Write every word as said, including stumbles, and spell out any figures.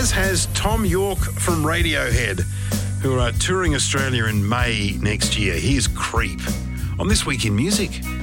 as has Tom York from Radiohead, who are touring Australia in May next year. Here's Creep on This Week in Music.